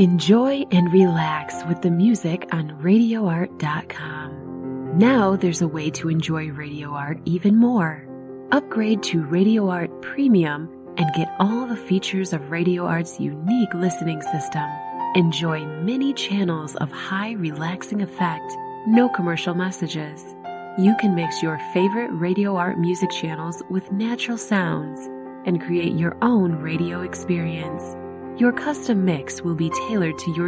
Enjoy and relax with the music on RadioArt.com. Now there's a way to enjoy Radio Art even more. Upgrade to Radio Art Premium and get all the features of Radio Art's unique listening system. Enjoy many channels of high relaxing effect, no commercial messages. You can mix your favorite Radio Art music channels with natural sounds and create your own radio experience. Your custom mix will be tailored to your